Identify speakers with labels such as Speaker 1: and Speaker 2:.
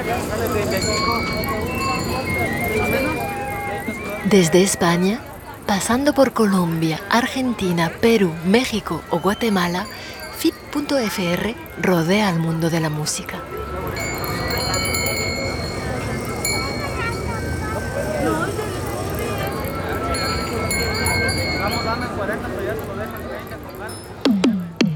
Speaker 1: Desde España, pasando por Colombia, Argentina, Perú, México o Guatemala, FIT.fr rodea al mundo de la música.